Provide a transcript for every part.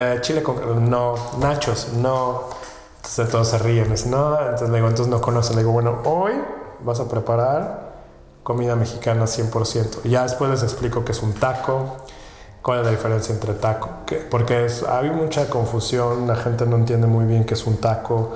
Chile con... No, nachos, no. Entonces todos se ríen. Me dicen, no, entonces le digo, entonces no conocen. Le digo, bueno, hoy vas a preparar comida mexicana 100%. Y ya después les explico qué es un taco, cuál es la diferencia entre taco. Porque hay mucha confusión, la gente no entiende muy bien qué es un taco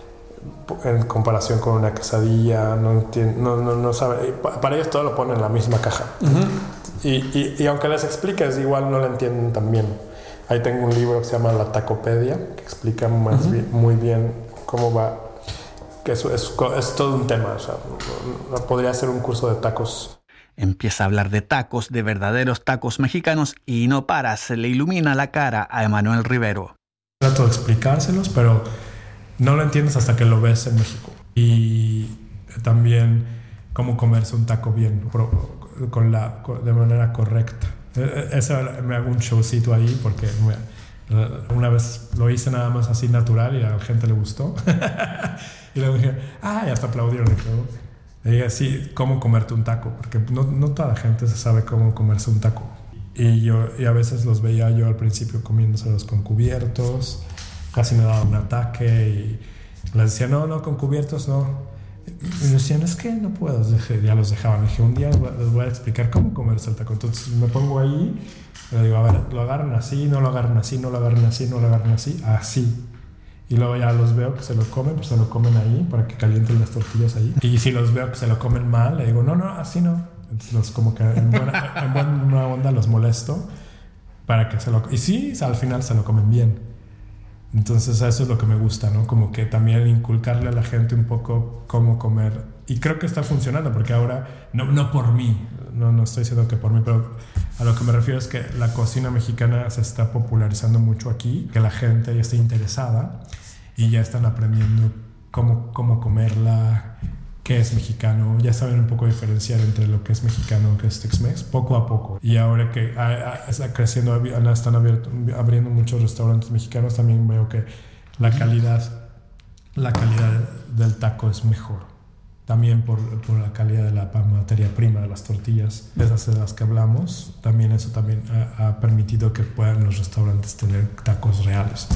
en comparación con una quesadilla, no sabe. Para ellos todo lo ponen en la misma caja. Uh-huh. Y aunque les expliques, igual no lo entienden tan bien. Ahí tengo un libro que se llama La Tacopedia, que explica muy bien cómo va, que es todo un tema. O sea, podría ser un curso de tacos. Empieza a hablar de tacos, de verdaderos tacos mexicanos, y no para, se le ilumina la cara a Emanuel Rivero. Trato de explicárselos, pero no lo entiendes hasta que lo ves en México. Y también cómo comerse un taco bien, de manera correcta. Eso me hago un showcito ahí porque una vez lo hice nada más así natural y a la gente le gustó. Y luego dije, y hasta aplaudieron. Le dije, sí, cómo comerte un taco, porque no toda la gente se sabe cómo comerse un taco. Y a veces los veía yo al principio comiéndoselos con cubiertos, casi me daba un ataque y les decía, no, con cubiertos no. Y decían, es que no puedo. Ya los dejaban. Dije, un día les voy a explicar cómo comerse el taco. Entonces me pongo ahí y le digo, a ver, lo agarran así, no lo agarran así, no lo agarran así, no lo agarran así, así. Y luego ya los veo que se lo comen, pues se lo comen ahí para que calienten las tortillas ahí. Y si los veo que se lo comen mal, le digo, no, así no. Entonces como que en buena onda los molesto para que y sí, al final se lo comen bien. Entonces eso es lo que me gusta, ¿no? Como que también inculcarle a la gente un poco cómo comer. Y creo que está funcionando porque ahora, no por mí, no estoy diciendo que por mí, pero a lo que me refiero es que la cocina mexicana se está popularizando mucho aquí, que la gente ya está interesada y ya están aprendiendo cómo comerla, qué es mexicano, ya saben un poco diferenciar entre lo que es mexicano y lo que es Tex-Mex, poco a poco. Y ahora que está creciendo, están abriendo muchos restaurantes mexicanos, también veo que la calidad del taco es mejor. También por la calidad de la materia prima, de las tortillas, esas de las que hablamos, también eso también ha permitido que puedan los restaurantes tener tacos reales.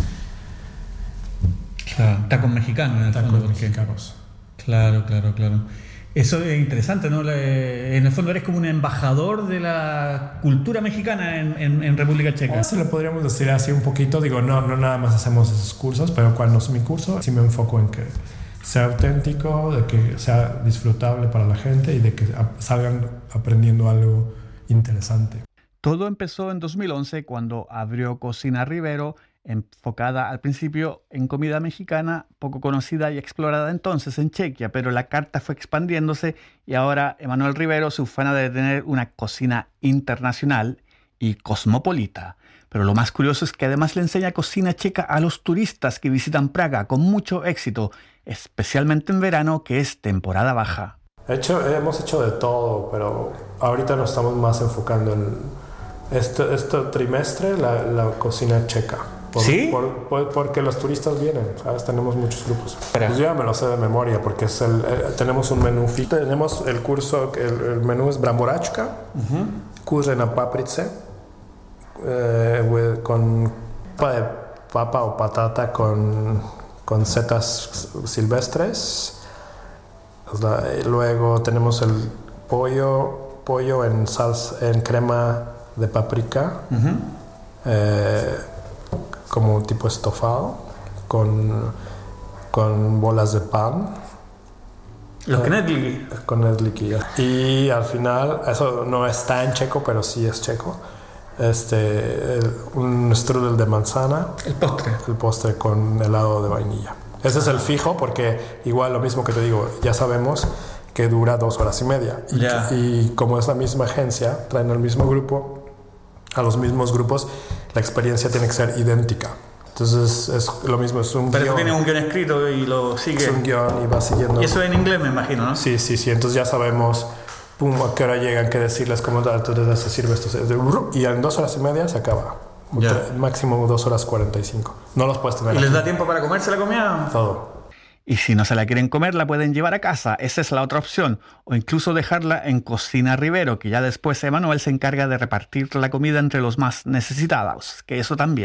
Claro, tacos mexicanos en el tacos fondo. Mexicanos. Claro. Eso es interesante, ¿no? En el fondo eres como un embajador de la cultura mexicana en República Checa. Se lo podríamos decir así un poquito. Digo, no nada más hacemos esos cursos, pero cuando es mi curso, sí me enfoco en que sea auténtico, de que sea disfrutable para la gente y de que salgan aprendiendo algo interesante. Todo empezó en 2011 cuando abrió Cocina Rivero, enfocada al principio en comida mexicana, poco conocida y explorada entonces en Chequia, pero la carta fue expandiéndose y ahora Emanuel Rivero se ufana de tener una cocina internacional y cosmopolita. Pero lo más curioso es que además le enseña cocina checa a los turistas que visitan Praga con mucho éxito, especialmente en verano, que es temporada baja. Hemos hecho de todo, pero ahorita nos estamos más enfocando en este trimestre la cocina checa. ¿Sí? Porque los turistas vienen, ¿sabes? Tenemos muchos grupos. Pues yo ya me lo sé de memoria porque tenemos un menú. Tenemos el curso, el menú es bramboračka, kurze na paprice, con papa o patata con setas silvestres. Luego tenemos el pollo en crema de paprika. Como un tipo estofado con bolas de pan. Los knedlíky. Con knedlíky. Y al final, eso no está en checo, pero sí es checo. Un strudel de manzana. El postre con helado de vainilla. Ese es el fijo porque igual lo mismo que te digo, ya sabemos que dura 2 horas y media. Y como es la misma agencia, traen al mismo grupo, a los mismos grupos, la experiencia tiene que ser idéntica. Entonces es lo mismo, es un guión. Pero tiene un guión escrito y lo sigue. Es un guión y va siguiendo. Y eso en inglés me imagino, ¿no? Sí. Entonces ya sabemos a qué hora llegan, qué decirles, cómo se sirve esto. Y en 2 horas y media se acaba. Máximo 2 horas 45. No los puedes tener. ¿Y les da tiempo para comerse la comida? Todo. Y si no se la quieren comer, la pueden llevar a casa. Esa es la otra opción. O incluso dejarla en Cocina Rivero, que ya después Emanuel se encarga de repartir la comida entre los más necesitados. Que eso también.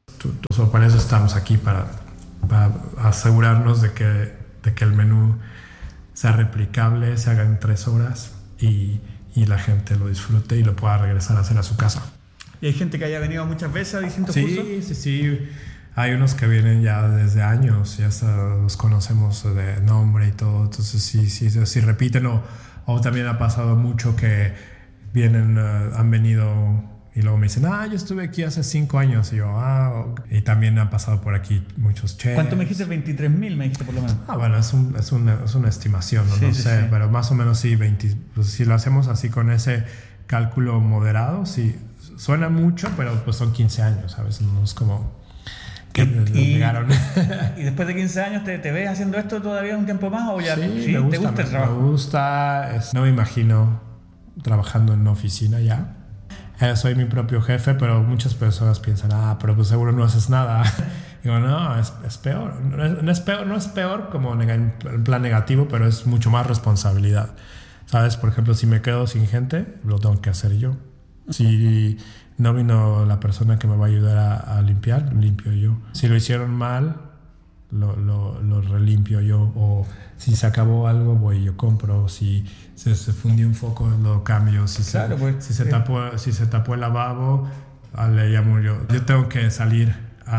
Por eso estamos aquí, para asegurarnos de que el menú sea replicable, se haga en 3 horas y la gente lo disfrute y lo pueda regresar a hacer a su casa. ¿Y hay gente que haya venido muchas veces a distintos cursos? Sí. Hay unos que vienen ya desde años, ya los conocemos de nombre y todo. Entonces sí repiten. O también ha pasado mucho que vienen, han venido y luego me dicen, yo estuve aquí hace 5 años. Y yo, y también han pasado por aquí muchos chefs. ¿Cuánto me dijiste? 23,000 me dijiste por lo menos. Bueno, es una estimación, no sé, pero más o menos sí, 20. Pues si lo hacemos así con ese cálculo moderado, sí, suena mucho, pero pues son 15 años, ¿sabes? No es como que llegaron. ¿Y después de 15 años te ves haciendo esto todavía un tiempo más? ¿O ya sí, te gusta el trabajo? Me gusta, no me imagino trabajando en una oficina ya. Soy mi propio jefe, pero muchas personas piensan, pero pues seguro no haces nada. Digo, no, es peor. No es peor como en plan negativo, pero es mucho más responsabilidad. ¿Sabes? Por ejemplo, si me quedo sin gente, lo tengo que hacer yo. Si no vino la persona que me va a ayudar a limpiar, limpio yo. Si lo hicieron mal, lo relimpio yo. O si se acabó algo, voy y yo compro. Si se fundió un foco, lo cambio. Si se tapó el lavabo, le llamo yo. Yo tengo que salir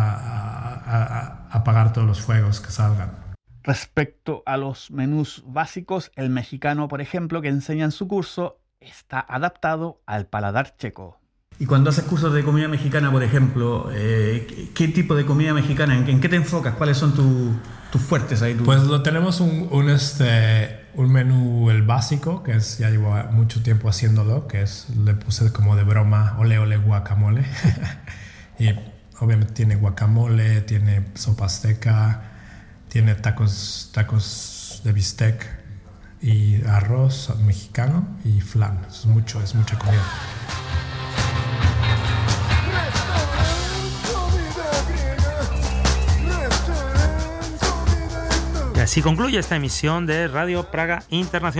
a apagar todos los fuegos que salgan. Respecto a los menús básicos, el mexicano, por ejemplo, que enseña en su curso, está adaptado al paladar checo. Y cuando haces cursos de comida mexicana, por ejemplo, ¿qué tipo de comida mexicana? ¿En qué te enfocas? ¿Cuáles son tus fuertes ahí? Pues tenemos un menú, el básico, que ya llevo mucho tiempo haciéndolo, le puse como de broma, ole ole guacamole. Y obviamente tiene guacamole, tiene sopa azteca, tiene tacos de bistec y arroz mexicano y flan. Es mucha comida. Y así concluye esta emisión de Radio Praga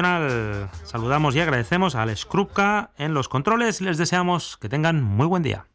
Internacional. Saludamos y agradecemos a Alex Krupka en los controles y les deseamos que tengan muy buen día.